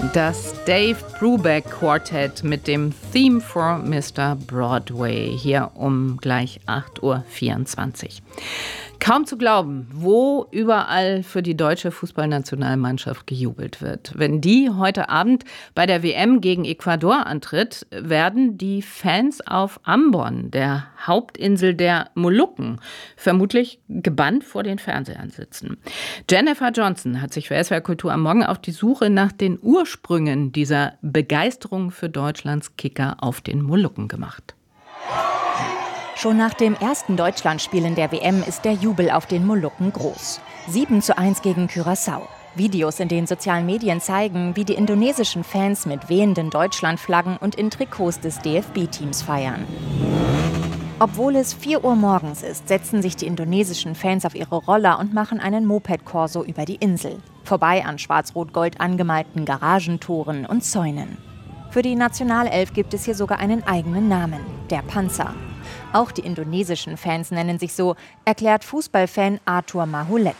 Das Dave Brubeck Quartet mit dem Theme for Mr. Broadway hier um gleich 8.24 Uhr. Kaum zu glauben, wo überall für die deutsche Fußballnationalmannschaft gejubelt wird. Wenn die heute Abend bei der WM gegen Ecuador antritt, werden die Fans auf Ambon, der Hauptinsel der Molukken, vermutlich gebannt vor den Fernsehern sitzen. Jennifer Johnson hat sich für SWR Kultur am Morgen auf die Suche nach den Ursprüngen dieser Begeisterung für Deutschlands Kicker auf den Molukken gemacht. Schon nach dem ersten Deutschlandspiel in der WM ist der Jubel auf den Molukken groß. 7:1 gegen Curaçao. Videos in den sozialen Medien zeigen, wie die indonesischen Fans mit wehenden Deutschlandflaggen und in Trikots des DFB-Teams feiern. Obwohl es 4 Uhr morgens ist, setzen sich die indonesischen Fans auf ihre Roller und machen einen Moped-Corso über die Insel. Vorbei an schwarz-rot-gold angemalten Garagentoren und Zäunen. Für die Nationalelf gibt es hier sogar einen eigenen Namen, der Panzer. Auch die indonesischen Fans nennen sich so, erklärt Fußballfan Arthur Mahulet.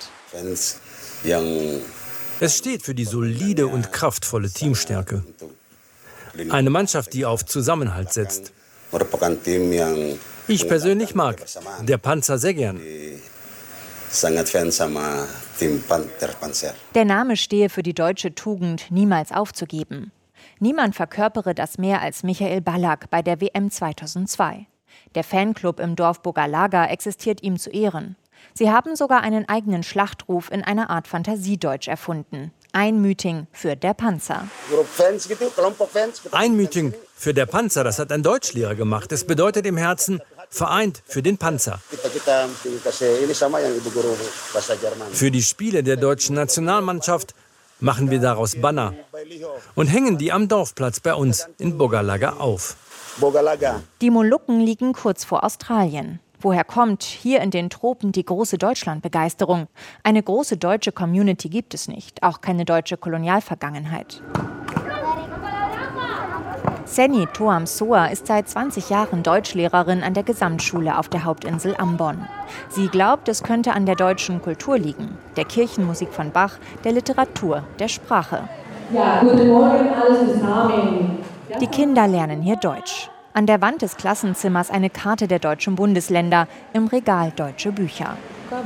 Es steht für die solide und kraftvolle Teamstärke. Eine Mannschaft, die auf Zusammenhalt setzt. Ich persönlich mag der Panzer sehr gern. Der Name stehe für die deutsche Tugend, niemals aufzugeben. Niemand verkörpere das mehr als Michael Ballack bei der WM 2002. Der Fanclub im Dorf Bogalaga existiert ihm zu Ehren. Sie haben sogar einen eigenen Schlachtruf in einer Art Fantasiedeutsch erfunden. Einmütig für der Panzer. Einmütig für der Panzer, das hat ein Deutschlehrer gemacht. Es bedeutet im Herzen, vereint für den Panzer. Für die Spiele der deutschen Nationalmannschaft machen wir daraus Banner und hängen die am Dorfplatz bei uns in Bogalaga auf. Die Molukken liegen kurz vor Australien. Woher kommt hier in den Tropen die große Deutschlandbegeisterung? Eine große deutsche Community gibt es nicht, auch keine deutsche Kolonialvergangenheit. Senny Toam Soa ist seit 20 Jahren Deutschlehrerin an der Gesamtschule auf der Hauptinsel Ambon. Sie glaubt, es könnte an der deutschen Kultur liegen, der Kirchenmusik von Bach, der Literatur, der Sprache. Ja, guten Morgen, alles zusammen. Die Kinder lernen hier Deutsch. An der Wand des Klassenzimmers eine Karte der deutschen Bundesländer, im Regal deutsche Bücher.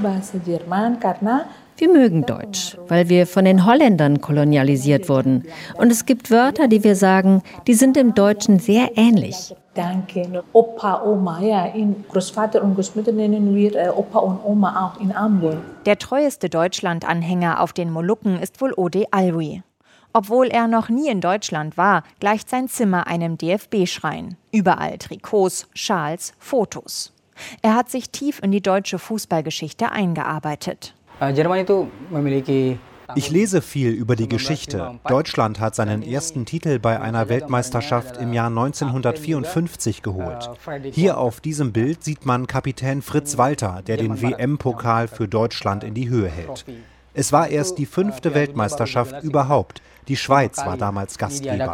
Wir mögen Deutsch, weil wir von den Holländern kolonialisiert wurden. Und es gibt Wörter, die wir sagen, die sind im Deutschen sehr ähnlich. Danke. Opa, Oma, ja, in Großvater und Großmutter nennen wir Opa und Oma auch in Ambon. Der treueste Deutschland-Anhänger auf den Molukken ist wohl Ode Alwi. Obwohl er noch nie in Deutschland war, gleicht sein Zimmer einem DFB-Schrein. Überall Trikots, Schals, Fotos. Er hat sich tief in die deutsche Fußballgeschichte eingearbeitet. Ich lese viel über die Geschichte. Deutschland hat seinen ersten Titel bei einer Weltmeisterschaft im Jahr 1954 geholt. Hier auf diesem Bild sieht man Kapitän Fritz Walter, der den WM-Pokal für Deutschland in die Höhe hält. Es war erst die 5. Weltmeisterschaft überhaupt. Die Schweiz war damals Gastgeber.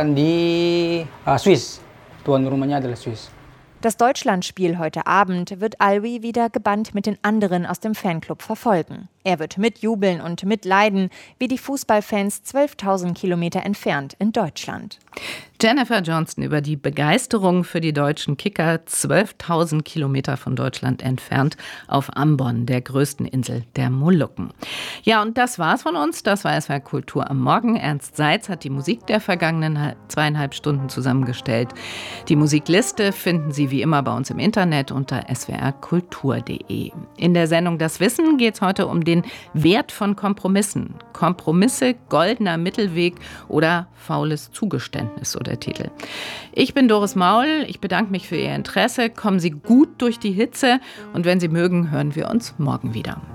Das Deutschlandspiel heute Abend wird Alwi wieder gebannt mit den anderen aus dem Fanclub verfolgen. Er wird mitjubeln und mitleiden, wie die Fußballfans 12.000 Kilometer entfernt in Deutschland. Jennifer Johnson über die Begeisterung für die deutschen Kicker 12.000 Kilometer von Deutschland entfernt auf Ambon, der größten Insel der Molukken. Ja, und das war's von uns. Das war SWR Kultur am Morgen. Ernst Seitz hat die Musik der vergangenen 2,5 Stunden zusammengestellt. Die Musikliste finden Sie wie immer bei uns im Internet unter swrkultur.de. In der Sendung Das Wissen geht es heute um den Wert von Kompromissen. Kompromisse, goldener Mittelweg oder faules Zugeständnis, so der Titel. Ich bin Doris Maul. Ich bedanke mich für Ihr Interesse. Kommen Sie gut durch die Hitze und wenn Sie mögen, hören wir uns morgen wieder.